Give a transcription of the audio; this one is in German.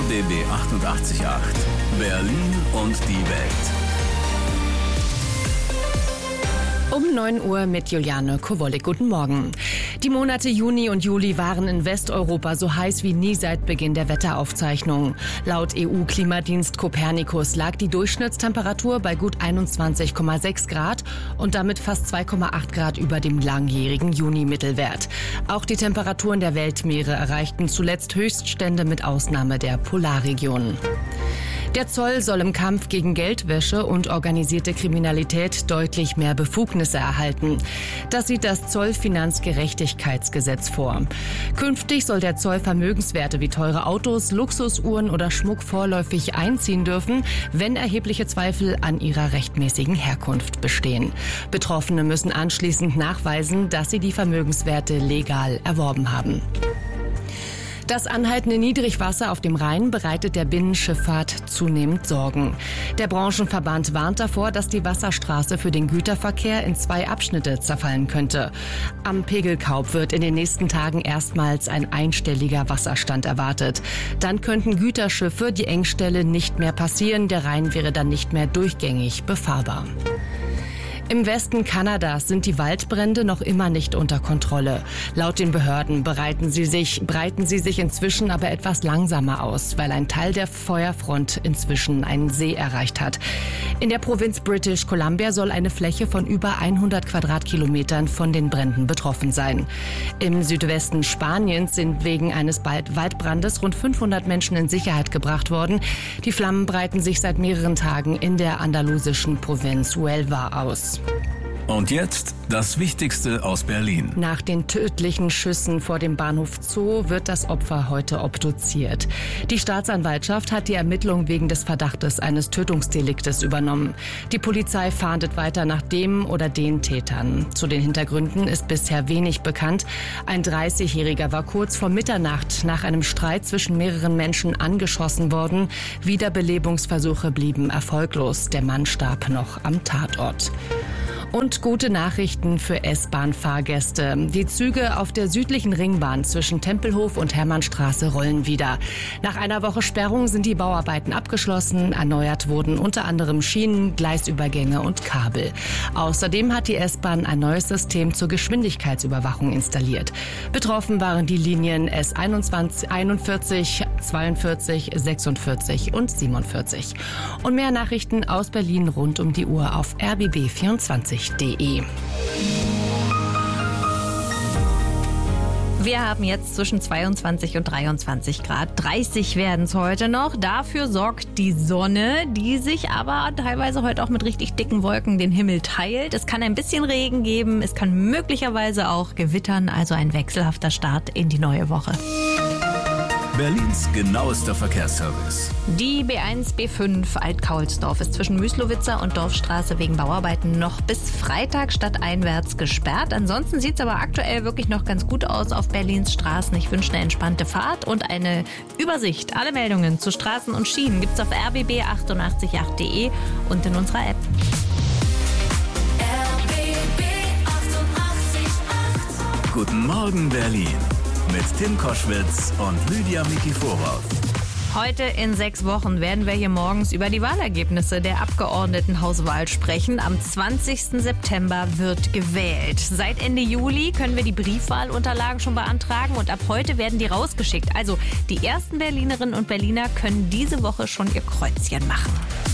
RBB 88.8 Berlin und die Welt. Um 9 Uhr mit Juliane Kowollik. Guten Morgen. Die Monate Juni und Juli waren in Westeuropa so heiß wie nie seit Beginn der Wetteraufzeichnungen. Laut EU-Klimadienst Copernicus lag die Durchschnittstemperatur bei gut 21,6 Grad und damit fast 2,8 Grad über dem langjährigen Juni-Mittelwert. Auch die Temperaturen der Weltmeere erreichten zuletzt Höchststände mit Ausnahme der Polarregionen. Der Zoll soll im Kampf gegen Geldwäsche und organisierte Kriminalität deutlich mehr Befugnisse erhalten. Das sieht das Zollfinanzgerechtigkeitsgesetz vor. Künftig soll der Zoll Vermögenswerte wie teure Autos, Luxusuhren oder Schmuck vorläufig einziehen dürfen, wenn erhebliche Zweifel an ihrer rechtmäßigen Herkunft bestehen. Betroffene müssen anschließend nachweisen, dass sie die Vermögenswerte legal erworben haben. Das anhaltende Niedrigwasser auf dem Rhein bereitet der Binnenschifffahrt zunehmend Sorgen. Der Branchenverband warnt davor, dass die Wasserstraße für den Güterverkehr in 2 Abschnitte zerfallen könnte. Am Pegelkaub wird in den nächsten Tagen erstmals ein einstelliger Wasserstand erwartet. Dann könnten Güterschiffe die Engstelle nicht mehr passieren. Der Rhein wäre dann nicht mehr durchgängig befahrbar. Im Westen Kanadas sind die Waldbrände noch immer nicht unter Kontrolle. Laut den Behörden breiten sie sich inzwischen aber etwas langsamer aus, weil ein Teil der Feuerfront inzwischen einen See erreicht hat. In der Provinz British Columbia soll eine Fläche von über 100 Quadratkilometern von den Bränden betroffen sein. Im Südwesten Spaniens sind wegen eines Waldbrandes rund 500 Menschen in Sicherheit gebracht worden. Die Flammen breiten sich seit mehreren Tagen in der andalusischen Provinz Huelva aus. Und jetzt das Wichtigste aus Berlin. Nach den tödlichen Schüssen vor dem Bahnhof Zoo wird das Opfer heute obduziert. Die Staatsanwaltschaft hat die Ermittlung wegen des Verdachtes eines Tötungsdeliktes übernommen. Die Polizei fahndet weiter nach dem oder den Tätern. Zu den Hintergründen ist bisher wenig bekannt. Ein 30-Jähriger war kurz vor Mitternacht nach einem Streit zwischen mehreren Menschen angeschossen worden. Wiederbelebungsversuche blieben erfolglos. Der Mann starb noch am Tatort. Und gute Nachrichten für S-Bahn-Fahrgäste. Die Züge auf der südlichen Ringbahn zwischen Tempelhof und Hermannstraße rollen wieder. Nach einer Woche Sperrung sind die Bauarbeiten abgeschlossen. Erneuert wurden unter anderem Schienen, Gleisübergänge und Kabel. Außerdem hat die S-Bahn ein neues System zur Geschwindigkeitsüberwachung installiert. Betroffen waren die Linien S21, 41, 42, 46 und 47. Und mehr Nachrichten aus Berlin rund um die Uhr auf rbb24.de. Wir haben jetzt zwischen 22 und 23 Grad. 30 werden es heute noch. Dafür sorgt die Sonne, die sich aber teilweise heute auch mit richtig dicken Wolken den Himmel teilt. Es kann ein bisschen Regen geben, es kann möglicherweise auch gewittern, also ein wechselhafter Start in die neue Woche. Berlins genauester Verkehrsservice. Die B1, B5 Alt-Kaulsdorf ist zwischen Müslowitzer und Dorfstraße wegen Bauarbeiten noch bis Freitag stadteinwärts gesperrt. Ansonsten sieht es aber aktuell wirklich noch ganz gut aus auf Berlins Straßen. Ich wünsche eine entspannte Fahrt und eine Übersicht. Alle Meldungen zu Straßen und Schienen gibt's auf rbb888.de und in unserer App. RBB 88.8 Guten Morgen Berlin. Mit Tim Koschwitz und Lydia Mikiforov. Heute in 6 Wochen werden wir hier morgens über die Wahlergebnisse der Abgeordnetenhauswahl sprechen. Am 20. September wird gewählt. Seit Ende Juli können wir die Briefwahlunterlagen schon beantragen und ab heute werden die rausgeschickt. Also die ersten Berlinerinnen und Berliner können diese Woche schon ihr Kreuzchen machen.